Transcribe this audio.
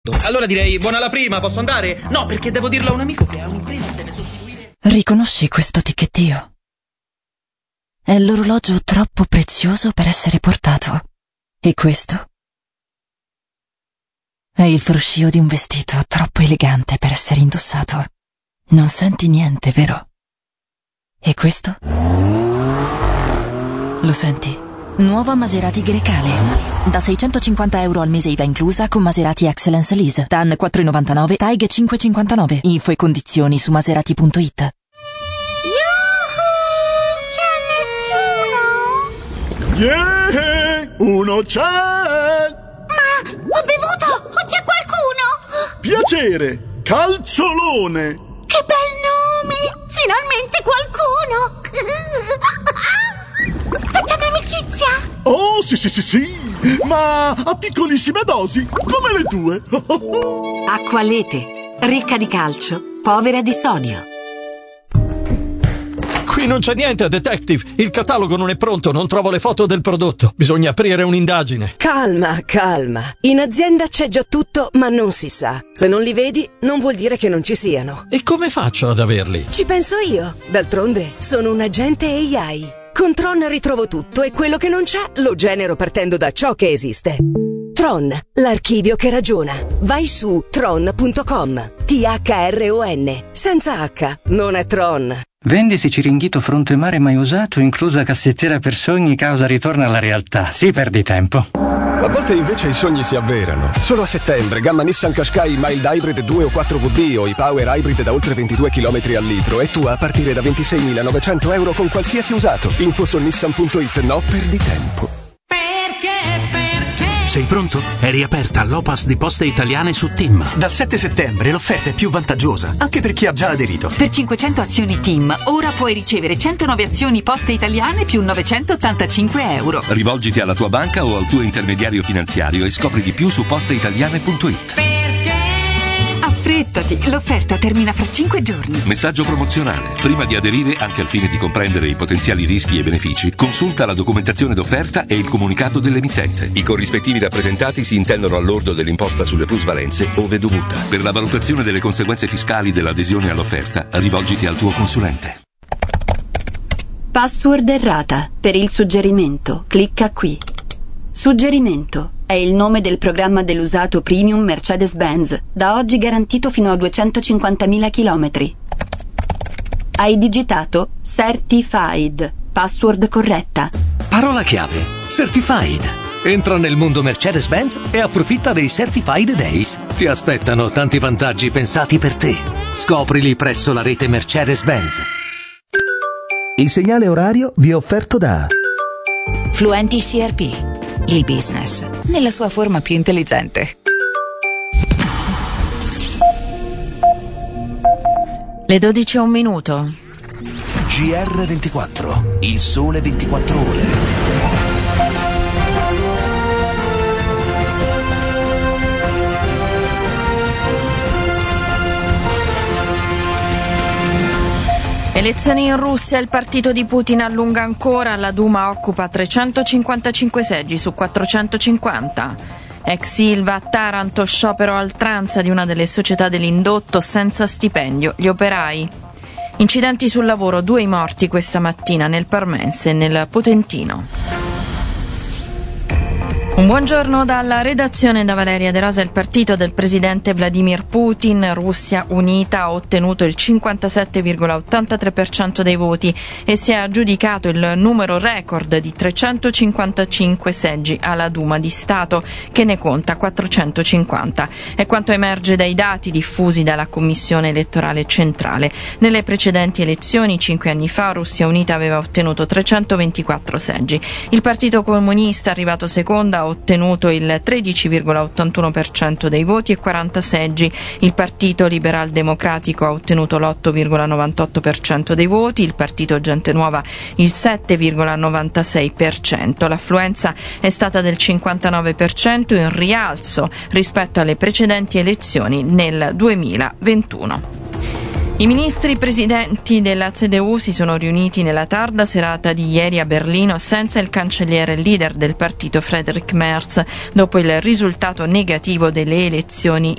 Allora direi buona alla prima, posso andare? No, perché devo dirlo a un amico che ha un'impresa e deve sostituire. Riconosci questo ticchettio? È l'orologio troppo prezioso per essere portato. E questo? È il fruscio di un vestito troppo elegante per essere indossato. Non senti niente, vero? E questo? Lo senti? Nuova Maserati Grecale. Da €650 al mese IVA inclusa con Maserati Excellence Lease. TAN 4,99, TAIG 5,59. Info e condizioni su maserati.it. C'è nessuno? Yeah! Uno c'è! Ma ho bevuto! O c'è qualcuno? Piacere! Calciolone! Che bel nome! Finalmente qualcuno! Facciamo amicizia! Oh, sì! Ma a piccolissime dosi, come le tue! Acqualete, ricca di calcio, povera di sodio. Qui non c'è niente, detective. Il catalogo non è pronto, non trovo le foto del prodotto. Bisogna aprire un'indagine. Calma. In azienda c'è già tutto, ma non si sa. Se non li vedi, non vuol dire che non ci siano. E come faccio ad averli? Ci penso io. D'altronde, sono un agente AI. Con Tron ritrovo tutto e quello che non c'è lo genero partendo da ciò che esiste. Tron, l'archivio che ragiona. Vai su tron.com. THRON. Senza H, non è Tron. Vendisi Ciringhito fronte mare mai usato, inclusa cassettiera per sogni, causa ritorno alla realtà. Sì, perdi tempo. A volte invece i sogni si avverano. Solo a settembre, gamma Nissan Qashqai Mild Hybrid 2 o 4VD o i Power Hybrid da oltre 22 km al litro e tu a partire da €26.900 con qualsiasi usato. Info su nissan.it. No, perdi tempo. Sei pronto? È riaperta l'Opas di Poste Italiane su TIM. Dal 7 settembre l'offerta è più vantaggiosa, anche per chi ha già aderito. Per 500 azioni TIM, ora puoi ricevere 109 azioni Poste Italiane più €985. Rivolgiti alla tua banca o al tuo intermediario finanziario e scopri di più su posteitaliane.it. Affrettati, l'offerta termina fra 5 giorni. Messaggio promozionale. Prima di aderire, anche al fine di comprendere i potenziali rischi e benefici, consulta la documentazione d'offerta e il comunicato dell'emittente. I corrispettivi rappresentati si intendono al lordo dell'imposta sulle plusvalenze ove dovuta. Per la valutazione delle conseguenze fiscali dell'adesione all'offerta, rivolgiti al tuo consulente. Password errata. Per il suggerimento, clicca qui. Suggerimento. È il nome del programma dell'usato premium Mercedes-Benz, da oggi garantito fino a 250.000 chilometri. Hai digitato Certified, password corretta. Parola chiave: Certified. Entra nel mondo Mercedes-Benz e approfitta dei Certified Days. Ti aspettano tanti vantaggi pensati per te. Scoprili presso la rete Mercedes-Benz. Il segnale orario vi è offerto da Fluenti CRP. Il business nella sua forma più intelligente. Le 12:01. GR24, il sole 24 ore. Elezioni in Russia, il partito di Putin allunga ancora, la Duma occupa 355 seggi su 450. Ex Ilva a Taranto, sciopero a oltranza di una delle società dell'indotto senza stipendio, gli operai. Incidenti sul lavoro, 2 i morti questa mattina nel Parmense e nel Potentino. Un buongiorno dalla redazione da Valeria De Rosa. Il partito del presidente Vladimir Putin, Russia Unita, ha ottenuto il 57,83% dei voti e si è aggiudicato il numero record di 355 seggi alla Duma di Stato, che ne conta 450. È quanto emerge dai dati diffusi dalla Commissione elettorale centrale. Nelle precedenti elezioni, 5 anni fa, Russia Unita aveva ottenuto 324 seggi. Il Partito Comunista, arrivato secondo, ha ottenuto il 13,81% dei voti e 40 seggi. Il Partito Liberal Democratico ha ottenuto l'8,98% dei voti, il Partito Gente Nuova il 7,96%. L'affluenza è stata del 59%, in rialzo rispetto alle precedenti elezioni nel 2021. I ministri presidenti della CDU si sono riuniti nella tarda serata di ieri a Berlino senza il cancelliere leader del partito Friedrich Merz, dopo il risultato negativo delle elezioni